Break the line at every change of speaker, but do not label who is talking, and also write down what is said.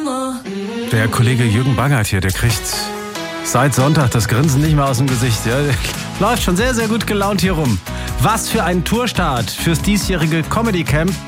Der Kollege Jürgen Bangert hier, der kriegt seit Sonntag das Grinsen nicht mehr aus dem Gesicht. Ja, läuft schon sehr, sehr gut gelaunt hier rum. Was für ein Tourstart fürs diesjährige Comedy Camp.